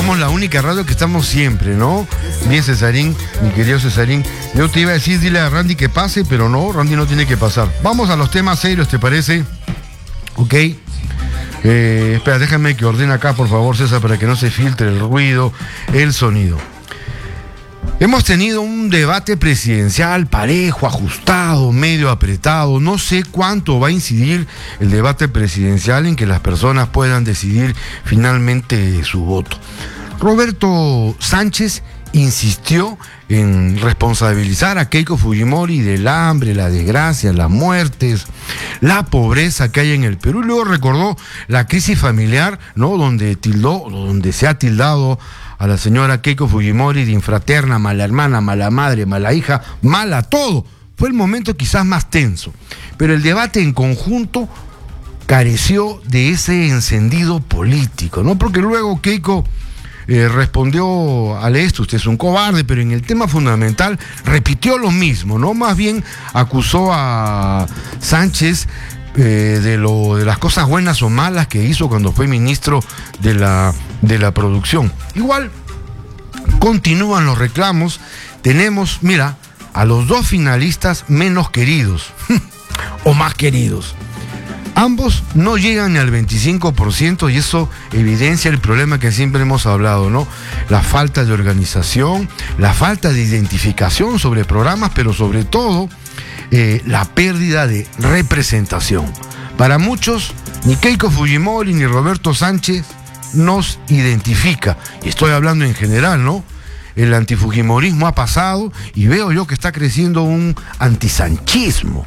somos la única radio que estamos siempre, ¿no? Bien, Cesarín, mi querido Cesarín. Yo te iba a decir, dile a Randy que pase, pero no, Randy no tiene que pasar. Vamos a los temas serios, ¿te parece? Ok. Espera, déjame que ordene acá, por favor, César, para que no se filtre el ruido, el sonido. Hemos tenido un debate presidencial parejo, ajustado, medio apretado. No sé cuánto va a incidir el debate presidencial en que las personas puedan decidir finalmente su voto. Roberto Sánchez insistió en responsabilizar a Keiko Fujimori del hambre, la desgracia, las muertes, la pobreza que hay en el Perú. Luego recordó la crisis familiar, ¿no? Donde se ha tildado a la señora Keiko Fujimori de infraterna, mala hermana, mala madre, mala hija, mala todo. Fue el momento quizás más tenso, pero el debate en conjunto careció de ese encendido político, ¿no? Porque luego Keiko respondió al esto, usted es un cobarde, pero en el tema fundamental repitió lo mismo, ¿no? Más bien acusó a Sánchez de las cosas buenas o malas que hizo cuando fue ministro de la producción. Igual continúan los reclamos. Tenemos, mira, a los dos finalistas menos queridos o más queridos. Ambos no llegan ni al 25% y eso evidencia el problema que siempre hemos hablado, ¿no? La falta de organización, la falta de identificación sobre programas, pero sobre todo la pérdida de representación. Para muchos, ni Keiko Fujimori ni Roberto Sánchez nos identifica. Y estoy hablando en general, ¿no? El antifujimorismo ha pasado y veo yo que está creciendo un antisanchismo.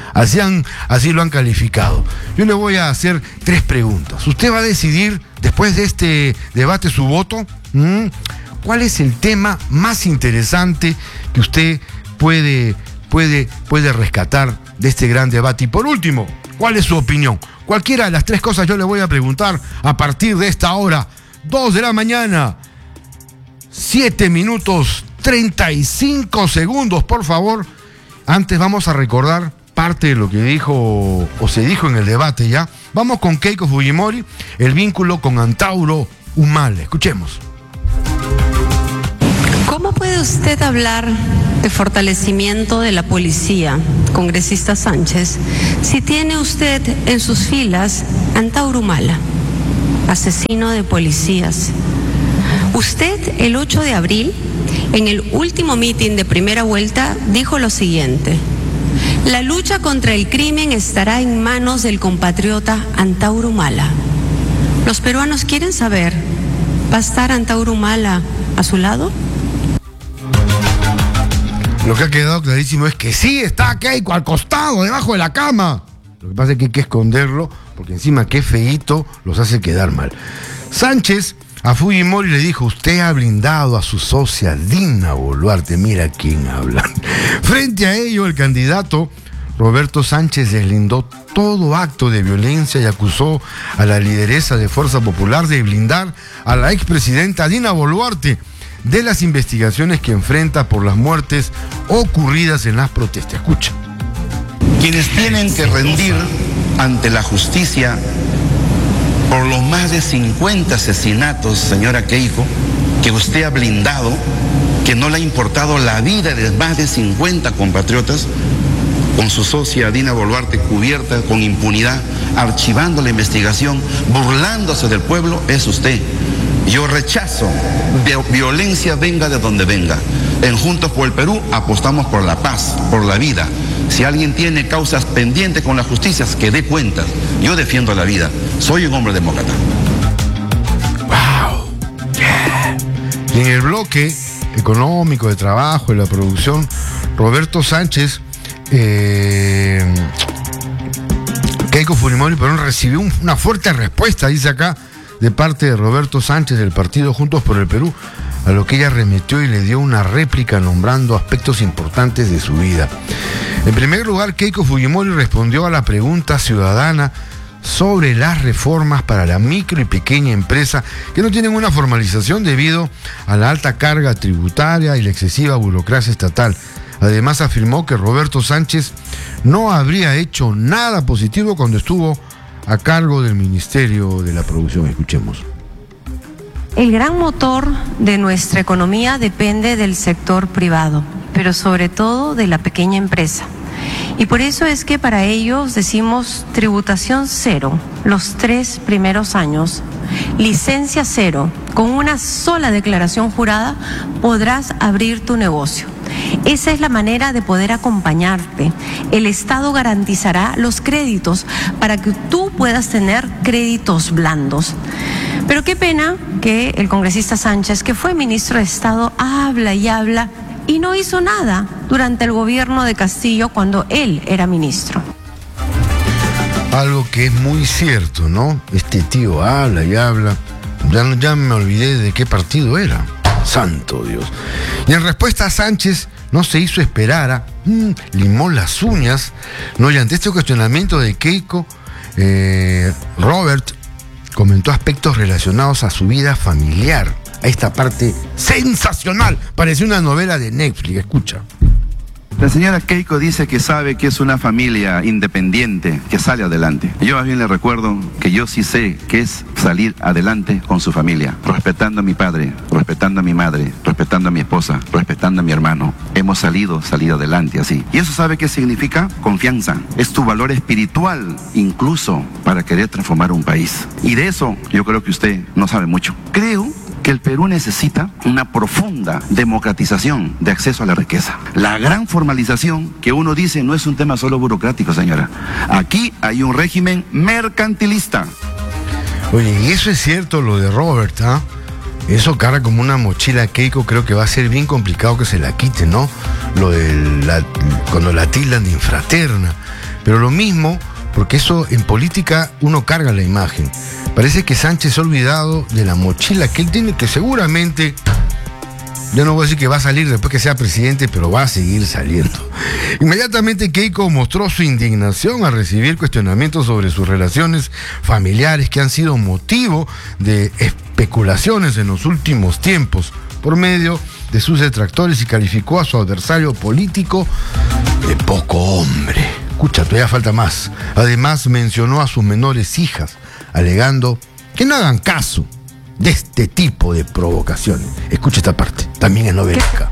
Así lo han calificado. Yo le voy a hacer 3 preguntas. Usted va a decidir, después de este debate, su voto. ¿Cuál es el tema más interesante que usted puede rescatar de este gran debate? Y por último, ¿cuál es su opinión? Cualquiera de las 3 cosas yo le voy a preguntar a partir de esta hora, 2 de la mañana. 7 minutos 35 segundos, por favor. Antes vamos a recordar parte de lo que dijo o se dijo en el debate ya. Vamos con Keiko Fujimori, el vínculo con Antauro Humala. Escuchemos. ¿Cómo puede usted hablar de fortalecimiento de la policía, congresista Sánchez, si tiene usted en sus filas Antauro Humala, asesino de policías? Usted, el 8 de abril, en el último mitin de primera vuelta, dijo lo siguiente: la lucha contra el crimen estará en manos del compatriota Antauro Humala. Los peruanos quieren saber, ¿va a estar Antauro Humala a su lado? Lo que ha quedado clarísimo es que sí está Keiko al costado, debajo de la cama. Lo que pasa es que hay que esconderlo, porque encima qué feíto los hace quedar mal. Sánchez a Fujimori le dijo: usted ha blindado a su socia Dina Boluarte. Mira quién habla. Frente a ello, el candidato Roberto Sánchez deslindó todo acto de violencia y acusó a la lideresa de Fuerza Popular de blindar a la expresidenta Dina Boluarte de las investigaciones que enfrenta por las muertes ocurridas en las protestas. Escucha. Quienes tienen que rendir ante la justicia por los más de 50 asesinatos, señora Keiko, que usted ha blindado, que no le ha importado la vida de más de 50 compatriotas, con su socia Dina Boluarte cubierta con impunidad, archivando la investigación, burlándose del pueblo, es usted. Yo rechazo violencia, venga de donde venga. En Juntos por el Perú apostamos por la paz, por la vida. Si alguien tiene causas pendientes con la justicia, que dé cuentas. Yo defiendo la vida. Soy un hombre demócrata. ¡Wow! Yeah. Y en el bloque económico, de trabajo, de la producción, Roberto Sánchez, Keiko Fujimori, pero recibió una fuerte respuesta, dice acá, de parte de Roberto Sánchez del partido Juntos por el Perú, a lo que ella remitió y le dio una réplica nombrando aspectos importantes de su vida. En primer lugar, Keiko Fujimori respondió a la pregunta ciudadana sobre las reformas para la micro y pequeña empresa que no tienen una formalización debido a la alta carga tributaria y la excesiva burocracia estatal. Además, afirmó que Roberto Sánchez no habría hecho nada positivo cuando estuvo a cargo del Ministerio de la Producción. Escuchemos. El gran motor de nuestra economía depende del sector privado, pero sobre todo de la pequeña empresa. Y por eso es que para ellos decimos tributación cero los 3 primeros años, licencia cero. Con una sola declaración jurada podrás abrir tu negocio. Esa es la manera de poder acompañarte. El Estado garantizará los créditos para que tú puedas tener créditos blandos. Pero qué pena que el congresista Sánchez, que fue ministro de Estado, habla y habla y no hizo nada durante el gobierno de Castillo cuando él era ministro. Algo que es muy cierto, ¿no? Este tío habla y habla. Ya me olvidé de qué partido era. Santo Dios. Y en respuesta a Sánchez no se hizo esperar, limó las uñas, ¿no? Y ante este cuestionamiento de Keiko, Robert comentó aspectos relacionados a su vida familiar. A esta parte sensacional, parecía una novela de Netflix, escucha. La señora Keiko dice que sabe que es una familia independiente, que sale adelante. Yo más bien le recuerdo que yo sí sé que es salir adelante con su familia, respetando a mi padre, respetando a mi madre, respetando a mi esposa, respetando a mi hermano. Hemos salido adelante así. ¿Y eso sabe qué significa? Confianza. Es tu valor espiritual, incluso para querer transformar un país. Y de eso yo creo que usted no sabe mucho. Creo que el Perú necesita una profunda democratización de acceso a la riqueza. La gran formalización que uno dice no es un tema solo burocrático, señora. Aquí hay un régimen mercantilista. Oye, y eso es cierto lo de Robert, ¿ah? Eso carga como una mochila Keiko, creo que va a ser bien complicado que se la quite, ¿no? Lo de cuando la tildan de infraterna. Pero lo mismo, porque eso en política uno carga la imagen. Parece que Sánchez se ha olvidado de la mochila que él tiene, que seguramente, yo no voy a decir que va a salir después que sea presidente, pero va a seguir saliendo. Inmediatamente Keiko mostró su indignación al recibir cuestionamientos sobre sus relaciones familiares que han sido motivo de especulaciones en los últimos tiempos por medio de sus detractores y calificó a su adversario político de poco hombre. Escucha, todavía falta más. Además mencionó a sus menores hijas, alegando que no hagan caso de este tipo de provocaciones. Escucha esta parte, también es novelesca.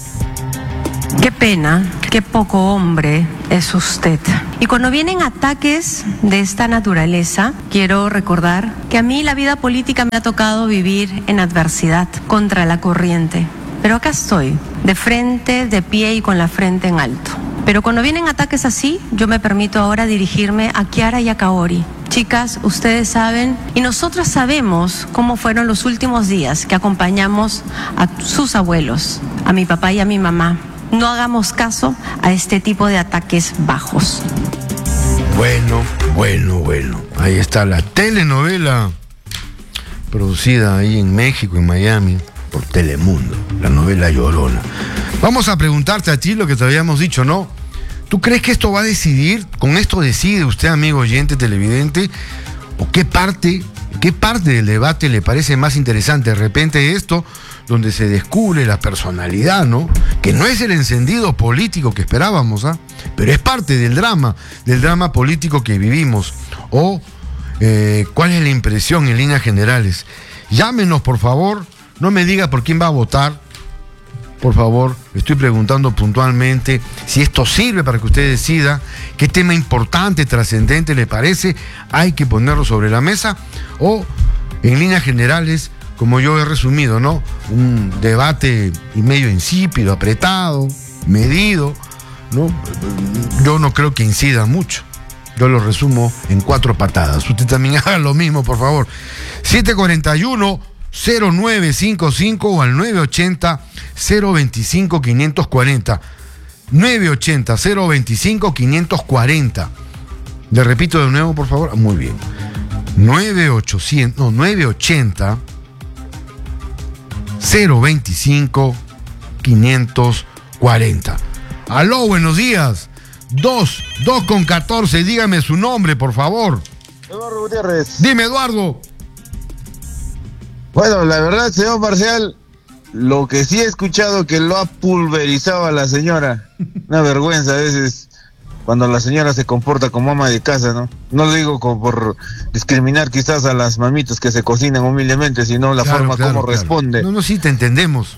Qué pena, qué poco hombre es usted. Y cuando vienen ataques de esta naturaleza, quiero recordar que a mí la vida política me ha tocado vivir en adversidad, contra la corriente. Pero acá estoy, de frente, de pie y con la frente en alto. Pero cuando vienen ataques así, yo me permito ahora dirigirme a Kiara y a Kaori. Chicas, ustedes saben, y nosotros sabemos cómo fueron los últimos días que acompañamos a sus abuelos, a mi papá y a mi mamá. No hagamos caso a este tipo de ataques bajos. Bueno. Ahí está la telenovela producida ahí en México, en Miami, por Telemundo, la novela Llorona. Vamos a preguntarte a ti lo que te habíamos dicho, ¿no? ¿Tú crees que esto va a decidir? ¿Con esto decide usted, amigo oyente, televidente? ¿O qué parte del debate le parece más interesante? De repente esto, donde se descubre la personalidad, ¿no? Que no es el encendido político que esperábamos, ¿ah? Pero es parte del drama político que vivimos. O, ¿cuál es la impresión en líneas generales? Llámenos, por favor. No me diga por quién va a votar. Por favor, estoy preguntando puntualmente si esto sirve para que usted decida qué tema importante, trascendente le parece, hay que ponerlo sobre la mesa, o en líneas generales, como yo he resumido, ¿no? Un debate y medio insípido, apretado, medido, ¿no? Yo no creo que incida mucho. Yo lo resumo en 4 patadas. Usted también haga lo mismo, por favor. 741-0955 o al 980-025-540. 980-025-540. Le repito de nuevo, por favor. Muy bien. 980-025-540. Aló, buenos días. 2:14. Dígame su nombre, por favor. Eduardo Gutiérrez. Dime, Eduardo. Bueno, la verdad, señor Parcial, lo que sí he escuchado que lo ha pulverizado a la señora. Una vergüenza a veces. cuando la señora se comporta como ama de casa, ¿no? No lo digo como por discriminar quizás a las mamitas que se cocinan humildemente, sino la forma como responde. No, sí, te entendemos.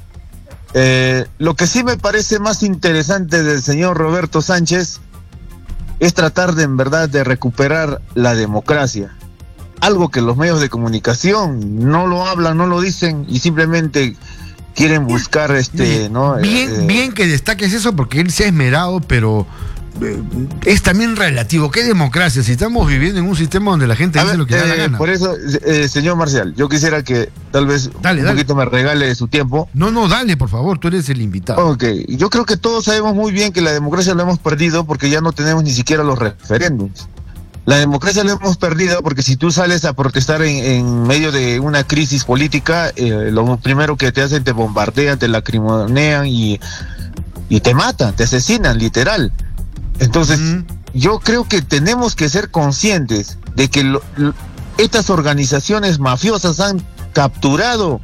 Lo que sí me parece más interesante del señor Roberto Sánchez es tratar de, en verdad, de recuperar la democracia. Algo que los medios de comunicación no lo hablan, no lo dicen y simplemente quieren buscar ¿no? Bien que destaques eso porque él se ha esmerado, pero es también relativo. ¿Qué democracia? Si estamos viviendo en un sistema donde la gente dice lo que da la gana. Por eso, señor Marcial, yo quisiera que tal vez un poquito me regale su tiempo. No, dale, por favor, tú eres el invitado. Ok, yo creo que todos sabemos muy bien que la democracia la hemos perdido porque ya no tenemos ni siquiera los referéndums. La democracia la hemos perdido porque si tú sales a protestar en medio de una crisis política, lo primero que te hacen te bombardean, te lacrimonean y te matan, te asesinan, literal. Entonces, yo creo que tenemos que ser conscientes de que estas organizaciones mafiosas han capturado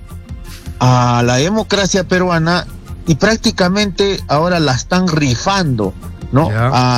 a la democracia peruana y prácticamente ahora la están rifando, ¿no?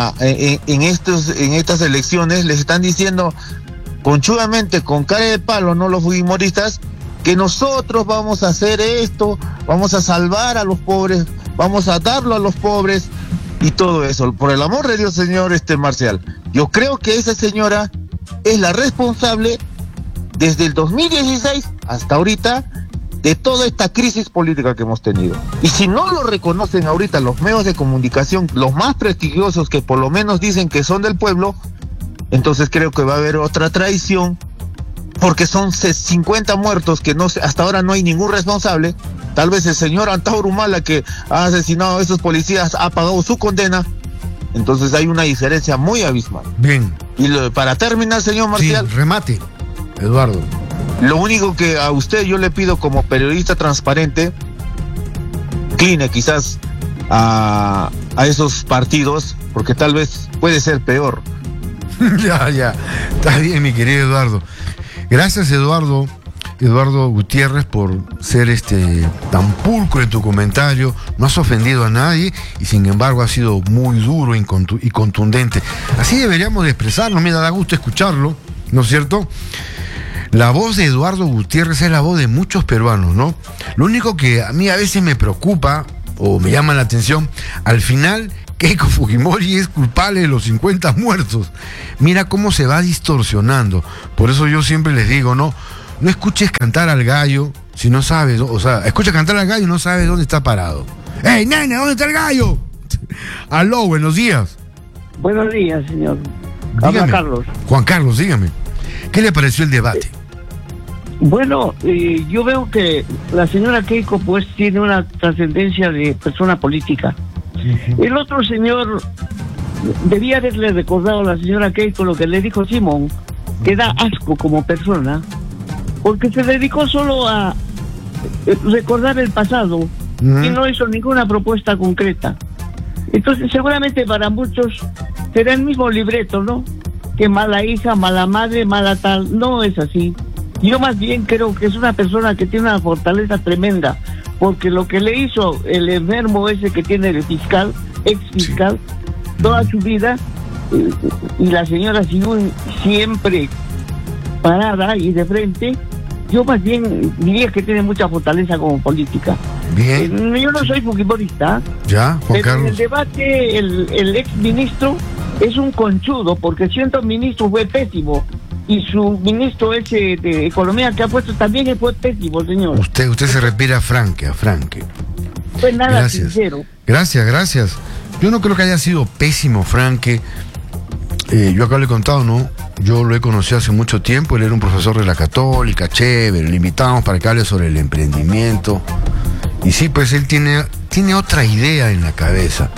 En estas elecciones les están diciendo conchudamente, con cara de palo, ¿no? Los fujimoristas, que nosotros vamos a hacer esto, vamos a salvar a los pobres, vamos a darlo a los pobres y todo eso. Por el amor de Dios, señor Marcial, yo creo que esa señora es la responsable desde el 2016 hasta ahorita de toda esta crisis política que hemos tenido. Y si no lo reconocen ahorita los medios de comunicación, los más prestigiosos que por lo menos dicen que son del pueblo, entonces creo que va a haber otra traición, porque son 50 muertos que hasta ahora no hay ningún responsable. Tal vez el señor Antauro Humala, que ha asesinado a esos policías, ha pagado su condena. Entonces hay una diferencia muy abismal. Bien. Y para terminar, señor Marcial. Sí, remate, Eduardo. Lo único que a usted yo le pido como periodista transparente, incline quizás a esos partidos, porque tal vez puede ser peor. Ya. Está bien, mi querido Eduardo. Gracias, Eduardo Gutiérrez, por ser tan pulcro en tu comentario. No has ofendido a nadie y sin embargo has sido muy duro y contundente. Así deberíamos de expresarlo. Mira, da gusto escucharlo, ¿no es cierto? La voz de Eduardo Gutiérrez es la voz de muchos peruanos, ¿no? Lo único que a mí a veces me preocupa o me llama la atención, al final Keiko Fujimori es culpable de los 50 muertos. Mira cómo se va distorsionando. Por eso yo siempre les digo, no escuches cantar al gallo si no sabes, o sea, escucha cantar al gallo y no sabes dónde está parado. ¡Ey, nene, ¿dónde está el gallo? Aló, buenos días. Buenos días, señor. Dígame, Habla Carlos. Juan Carlos, dígame. ¿Qué le pareció el debate? Bueno, yo veo que la señora Keiko pues tiene una trascendencia de persona política. El otro señor debía haberle recordado a la señora Keiko lo que le dijo Simón, que da asco como persona, porque se dedicó solo a recordar el pasado y no hizo ninguna propuesta concreta. Entonces seguramente para muchos será el mismo libreto, ¿no? Que mala hija, mala madre, mala tal. No es así. Yo más bien creo que es una persona que tiene una fortaleza tremenda, porque lo que le hizo el enfermo ese que tiene el fiscal, ex fiscal, toda su vida, y la señora siguió siempre parada y de frente, yo más bien diría que tiene mucha fortaleza como política. Bien. Yo no soy fujimorista, Ya, Juan pero Carlos. en el debate el ex ministro es un conchudo, porque siendo ministro fue pésimo. Y su ministro ese de Economía que ha puesto también fue pésimo, señor. Usted se refiere a Franque. Fue nada Gracias. sincero. Gracias. Yo no creo que haya sido pésimo, Franque. Yo acá le he contado, ¿no? Yo lo he conocido hace mucho tiempo. Él era un profesor de la Católica, chévere. Le invitamos para que hable sobre el emprendimiento. Y sí, pues él tiene otra idea en la cabeza.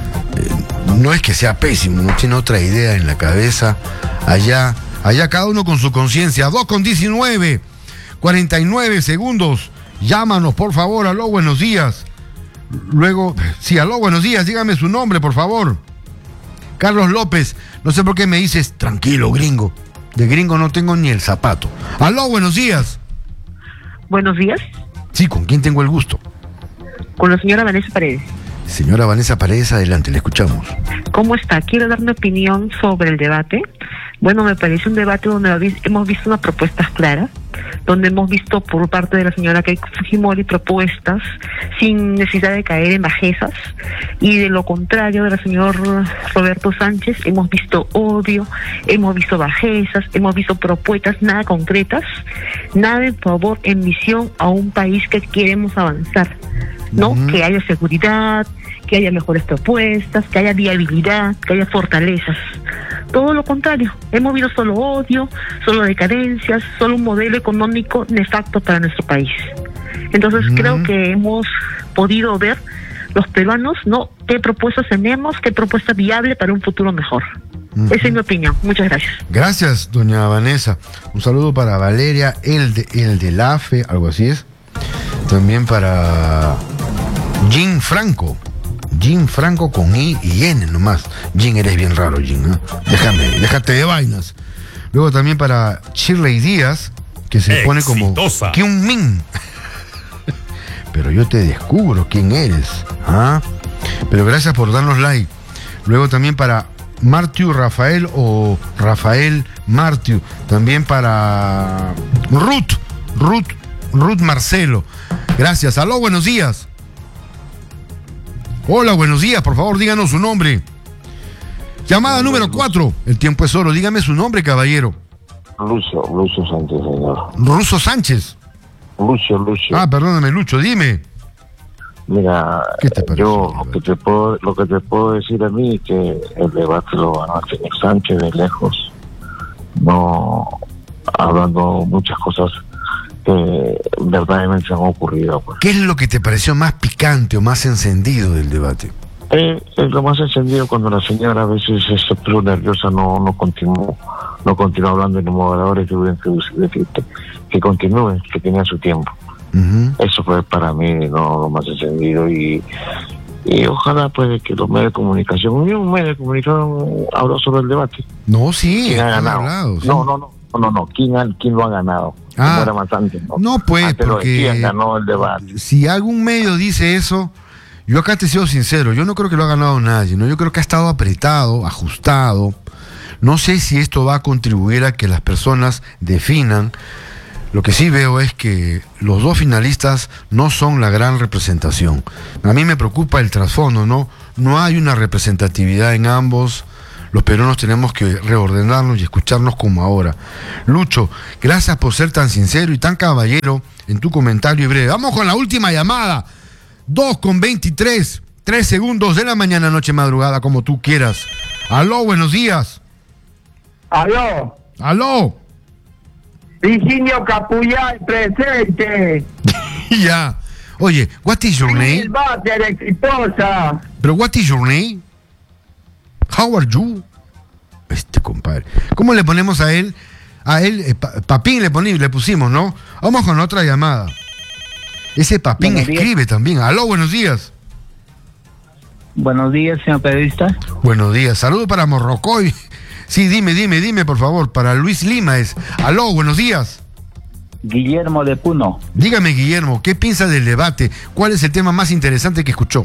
No es que sea pésimo, no tiene otra idea en la cabeza. Allá cada uno con su conciencia. 2:19, 49 segundos. Llámanos, por favor. Aló, buenos días. Luego, sí, aló, buenos días. Dígame su nombre, por favor. Carlos López. No sé por qué me dices, tranquilo, gringo. De gringo no tengo ni el zapato. Aló, buenos días. Buenos días, Sí, ¿con quién tengo el gusto? con la señora Vanessa Paredes. Señora Vanessa Paredes, adelante, le escuchamos. ¿Cómo está? Quiero dar mi opinión sobre el debate. Bueno, me parece un debate donde hemos visto unas propuestas claras, donde hemos visto por parte de la señora Keiko Fujimori propuestas sin necesidad de caer en bajezas, y de lo contrario del señor Roberto Sánchez hemos visto odio, hemos visto bajezas, hemos visto propuestas nada concretas, nada en favor, en misión a un país que queremos avanzar, ¿no? Que haya seguridad, que haya mejores propuestas, que haya viabilidad, que haya fortalezas. Todo lo contrario, hemos visto solo odio, solo decadencias, solo un modelo económico nefasto para nuestro país. Entonces creo que hemos podido ver los peruanos, ¿no?, qué propuestas tenemos, qué propuesta viable para un futuro mejor. Esa es mi opinión. Muchas gracias. Gracias, doña Vanessa. Un saludo para Valeria, el de la AFE, algo así es. También para Jim Franco. Jim Franco con I y N nomás. Jim, eres bien raro, Jim, ¿eh? Déjate de vainas. Luego también para Shirley Díaz, que se pone como Kyung Min. Pero yo te descubro quién eres, ¿ah? Pero gracias por darnos like. Luego también para Martiu Rafael o Rafael Martiu. También para Ruth Marcelo. Gracias. Aló, buenos días. Hola, buenos días, por favor, díganos su nombre. Llamada número 4, el tiempo es oro, dígame su nombre, caballero. Lucio Sánchez, señor. Ruso Sánchez. Lucio. Ah, perdóname, Lucho, dime. Mira, ¿Qué te parece, yo lo que te puedo decir a mí es que el debate lo ganó el señor Sánchez de lejos, no hablando muchas cosas que verdaderamente se han ocurrido. Pues. ¿Qué es lo que te pareció más picante o más encendido del debate? Es lo más encendido cuando la señora a veces se puso nerviosa, no continuó hablando en los moderadores que continúe, que tenía su tiempo. Eso fue para mí lo más encendido, y ojalá pues que los medios de comunicación, ni un medio de comunicación habló sobre el debate. No, sí, ¿quién ha ganado? Hablado, sí. No, ¿quién lo ha ganado? Ah, era más antes, no, pues, porque ¿quién ganó el debate? Si algún medio dice eso, yo acá te sigo sincero, yo no creo que lo ha ganado nadie, ¿no? Yo creo que ha estado apretado, ajustado. No sé si esto va a contribuir a que las personas definan. Lo que sí veo es que los dos finalistas no son la gran representación. A mí me preocupa el trasfondo, ¿no? No hay una representatividad en ambos. Los peruanos tenemos que reordenarnos y escucharnos como ahora. Lucho, gracias por ser tan sincero y tan caballero en tu comentario y breve. Vamos con la última llamada. 2:23, 3 segundos de la mañana, noche, madrugada, como tú quieras. Aló, buenos días. Aló. Virginio Capuyay, presente. Ya. Oye, what is your name? Silvater, exitosa. Pero what is your name? How are you? Compadre. ¿Cómo le ponemos a él? Papín le pusimos, ¿no? Vamos con otra llamada. Ese Papín escribe también. Aló, buenos días. Buenos días, señor periodista. Buenos días. Saludo para Morrocoy. Sí, dime, por favor. Para Luis Lima es. Aló, buenos días. Guillermo de Puno. Dígame, Guillermo, ¿qué piensa del debate? ¿Cuál es el tema más interesante que escuchó?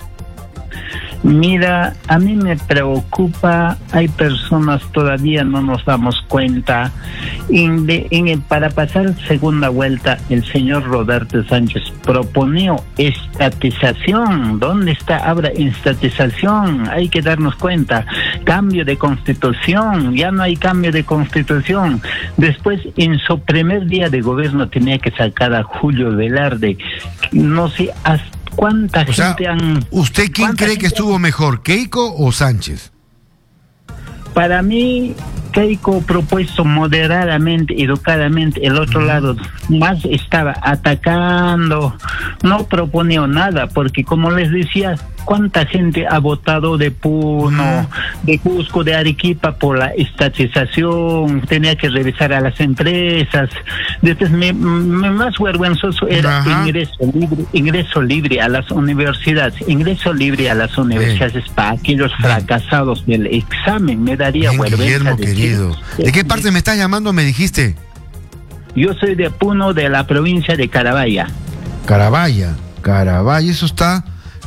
Mira, a mí me preocupa, hay personas todavía no nos damos cuenta. Para pasar segunda vuelta, el señor Roberto Sánchez proponió estatización. ¿Dónde está ahora estatización? Hay que darnos cuenta. Cambio de constitución, ya no hay cambio de constitución. Después, en su primer día de gobierno tenía que sacar a Julio Velarde. No sé hasta ¿cuánta gente han... ¿Usted quién cree que estuvo mejor, Keiko o Sánchez? Para mí, Keiko propuesto moderadamente, educadamente, el otro lado más estaba atacando, no proponía nada, porque como les decía, ¿cuánta gente ha votado de Puno, de Cusco, de Arequipa por la estatización? Tenía que revisar a las empresas. Después, más vergonzoso era ingreso libre a las universidades. Ingreso libre a las universidades para aquellos fracasados del examen. Me daría vergüenza. Guillermo, querido. ¿De qué parte me estás llamando, me dijiste? Yo soy de Puno, de la provincia de Carabaya. Carabaya, eso está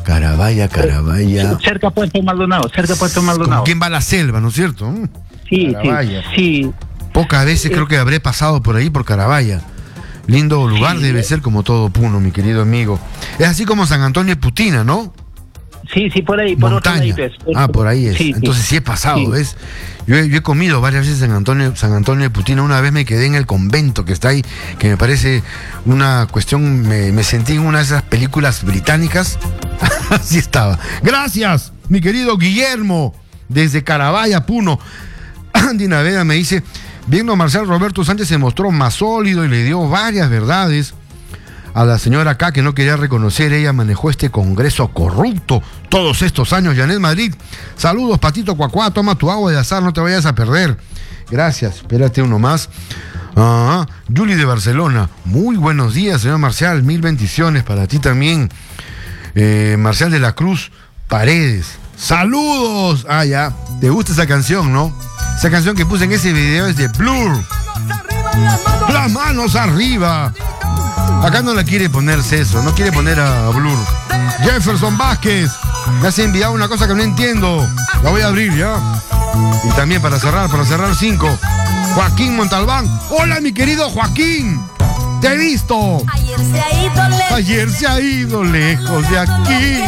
Carabaya. Cerca Puerto Maldonado. Como quien va a la selva, ¿no es cierto? Sí. Pocas veces creo que habré pasado por ahí, por Carabaya. Lindo lugar debe ser, como todo Puno, mi querido amigo. Es así como San Antonio de Putina, ¿no? Sí, por ahí, por otro lado. Por ahí es. Entonces sí he pasado, ¿ves? Yo he comido varias veces en San Antonio de Putina. Una vez me quedé en el convento que está ahí, que me parece una cuestión, me sentí en una de esas películas británicas. Así estaba. Gracias, mi querido Guillermo, desde Carabaya, Puno. Andy Naveda me dice, viendo a Marcial Roberto Sánchez se mostró más sólido y le dio varias verdades a la señora acá que no quería reconocer. Ella manejó este Congreso corrupto todos estos años. Janet Madrid, saludos, Patito Cuacuá, toma tu agua de azar, no te vayas a perder. Gracias, espérate uno más. Yuli de Barcelona, muy buenos días, señor Marcial, 1000 bendiciones para ti también. Marcial de la Cruz Paredes, saludos. Ya, te gusta esa canción, ¿no? Esa canción que puse en ese video es de Blur. Las manos arriba. Acá no la quiere poner Ceso, no quiere poner a Blur. Jefferson Vázquez, me has enviado una cosa que no entiendo. La voy a abrir ya. Y también para cerrar 5. Joaquín Montalbán. Hola, mi querido Joaquín. Te he visto. Ayer se ha ido lejos de aquí.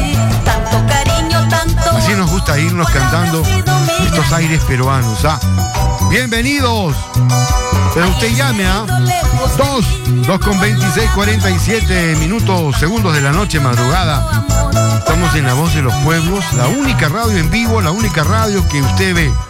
Así nos gusta irnos cantando estos aires peruanos. Bienvenidos. Pero usted llame a 2 con 26, 47 minutos, segundos de la noche, madrugada. Estamos en La Voz de los Pueblos, la única radio en vivo, la única radio que usted ve.